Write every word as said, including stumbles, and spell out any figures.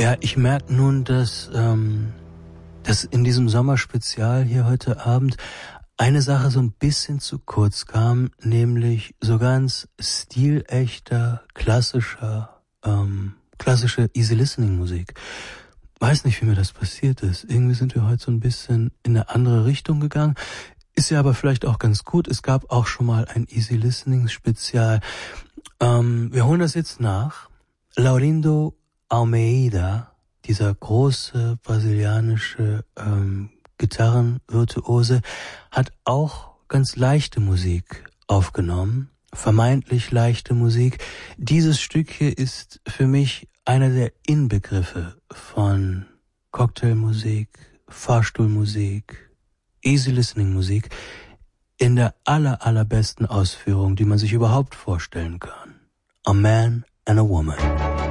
Ja, ich merke nun, dass, ähm, dass in diesem Sommerspezial hier heute Abend eine Sache so ein bisschen zu kurz kam, nämlich so ganz stilechter, klassischer, ähm, klassische Easy-Listening-Musik. Weiß nicht, wie mir das passiert ist. Irgendwie sind wir heute so ein bisschen in eine andere Richtung gegangen. Ist ja aber vielleicht auch ganz gut. Es gab auch schon mal ein Easy-Listening-Spezial. Ähm, wir holen das jetzt nach. Laurindo Almeida, dieser große brasilianische ähm, Gitarrenvirtuose, hat auch ganz leichte Musik aufgenommen, vermeintlich leichte Musik. Dieses Stück hier ist für mich einer der Inbegriffe von Cocktailmusik, Fahrstuhlmusik, Easy-Listening-Musik in der aller, allerbesten Ausführung, die man sich überhaupt vorstellen kann. A Man and a Woman.